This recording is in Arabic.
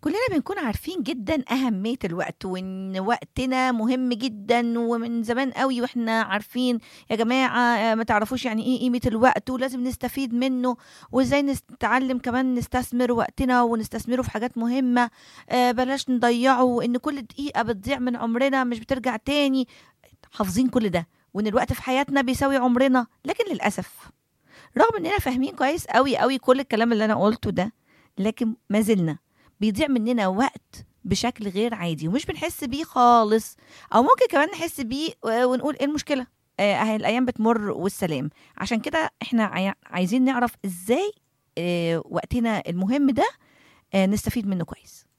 كلنا بنكون عارفين جدًا أهمية الوقت، وإن وقتنا مهم جدًا، ومن زمان أوي وإحنا عارفين يا جماعة ما تعرفوش يعني إيه قيمة الوقت، ولازم نستفيد منه، وإزاي نتعلم كمان نستثمر وقتنا ونستثمره في حاجات مهمة، بلاش نضيّعه، وإن كل دقيقة بتضيع من عمرنا مش بترجع تاني، حافظين كل ده، وإن الوقت في حياتنا بيساوي عمرنا، لكن للأسف رغم إننا فاهمين كويس أوي، أوي كل الكلام اللي أنا قُلته ده، لكن ما زلنا بيضيع مننا وقت بشكل غير عادي ومش بنحس بيه خالص، أو ممكن كمان نحس بيه ونقول إيه المشكلة؟ أهي الأيام بتمُر والسلام. عشان كده إحنا عايزين نعرف إزاي وقتنا المهم ده نستفيد منه كويس.